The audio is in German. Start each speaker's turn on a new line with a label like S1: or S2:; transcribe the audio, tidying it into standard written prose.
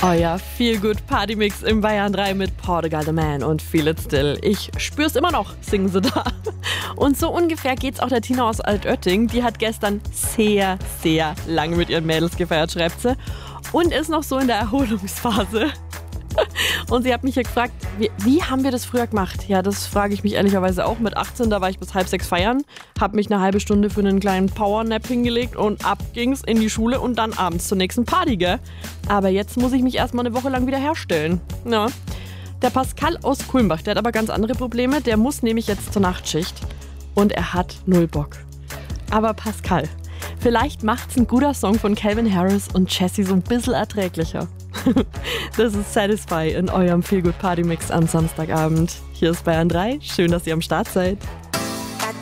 S1: Euer Feel-Good-Party-Mix im Bayern 3 mit Portugal the Man und Feel It Still. Ich spür's immer noch, singen sie da. Und so ungefähr geht's auch der Tina aus Altötting. Die hat gestern sehr, sehr lange mit ihren Mädels gefeiert, schreibt sie. Und ist noch so in der Erholungsphase. Und sie hat mich ja gefragt, wie haben wir das früher gemacht? Ja, das frage ich mich ehrlicherweise auch. Mit 18, da war ich bis 5:30 feiern, habe mich eine halbe Stunde für einen kleinen Powernap hingelegt und ab ging's in die Schule und dann abends zur nächsten Party, gell? Aber jetzt muss ich mich erstmal eine Woche lang wieder herstellen. Ja. Der Pascal aus Kulmbach, der hat aber ganz andere Probleme. Der muss nämlich jetzt zur Nachtschicht und er hat 0 Bock. Aber Pascal, vielleicht macht's ein guter Song von Calvin Harris und Jessie so ein bisschen erträglicher. Das ist Satisfy in eurem Feel-Good-Party-Mix am Samstagabend. Hier ist Bayern 3. Schön, dass ihr am Start seid.